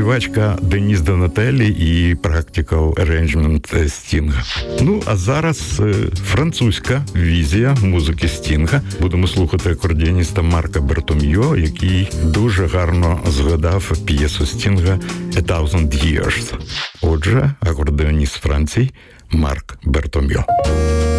співачка Деніс Донателлі і practical arrangement Стінга. Ну, а зараз французька візія музики Стінга. Будемо слухати акордіоніста Марка Бертомьо, який дуже гарно згадав п'єсу Стінга «A Thousand Years». Отже, акордеоніст Франції Марк Бертомьо.